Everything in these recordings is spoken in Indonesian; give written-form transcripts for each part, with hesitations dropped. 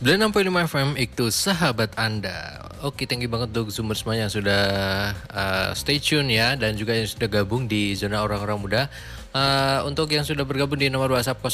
96.5 FM itu sahabat Anda. Oke, thank you banget untuk Zoomer semuanya yang sudah stay tune ya, dan juga yang sudah gabung di zona orang-orang muda. Untuk yang sudah bergabung di nomor WhatsApp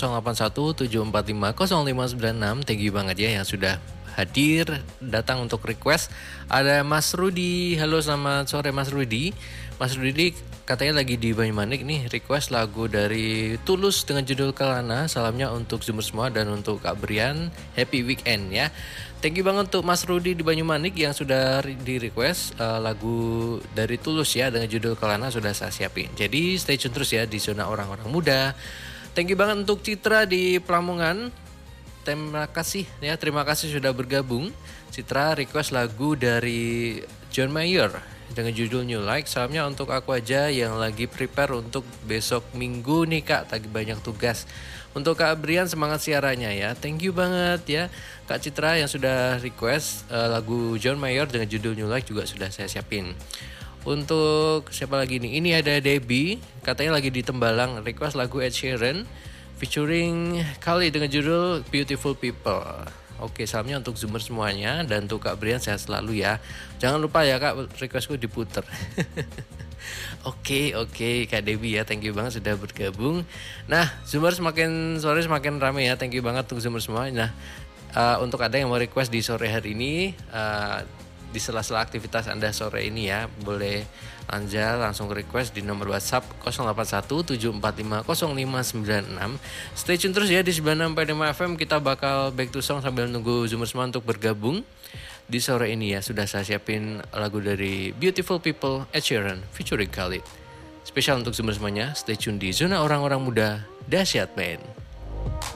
0817450596, thank you banget ya yang sudah hadir datang untuk request. Ada Mas Rudi. Halo, selamat sore Mas Rudi. Mas Rudi katanya lagi di Banyumanik nih, request lagu dari Tulus dengan judul Kelana. Salamnya untuk Zoomer semua dan untuk Kak Brian. Happy weekend ya. Thank you banget untuk Mas Rudi di Banyumanik yang sudah di request lagu dari Tulus ya dengan judul Kelana, sudah saya siapin. Jadi stay tune terus ya di zona orang-orang muda. Thank you banget untuk Citra di Pelamongan. Terima kasih sudah bergabung. Citra request lagu dari John Mayer dengan judul New Like. Salamnya untuk aku aja yang lagi prepare untuk besok minggu nih Kak, lagi banyak tugas. Untuk Kak Brian, semangat siarannya ya. Thank you banget ya Kak Citra yang sudah request lagu John Mayer dengan judul New Like, juga sudah saya siapin. Untuk siapa lagi nih? Ini ada Debbie, katanya lagi di Tembalang, request lagu Ed Sheeran featuring Kali dengan judul Beautiful People. Oke, salamnya untuk Zoomer semuanya dan untuk Kak Brian, sehat selalu ya. Jangan lupa ya Kak, requestku diputer. Oke Kak Debbie ya, thank you banget sudah bergabung. Nah, Zoomer semakin sore semakin ramai ya, thank you banget untuk Zoomer semua. Nah, untuk ada yang mau request di sore hari ini, di sela-sela aktivitas Anda sore ini ya, boleh Anda langsung request di nomor WhatsApp 0817450596. Stay tune terus ya di 96.5 FM. Kita bakal back to song sambil nunggu Zoomer semua untuk bergabung di sore ini ya. Sudah saya siapin lagu dari Beautiful People Ed Sheeran featuring Khalid. Spesial untuk Zoomer semuanya. Stay tune di zona orang-orang muda dahsyat men.